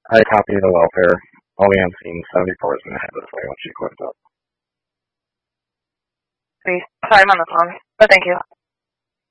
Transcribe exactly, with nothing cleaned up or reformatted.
I copy the welfare. Only I'm seeing seventy-four is going to head this way once she clicks up. Sorry, I'm on the phone, but thank you.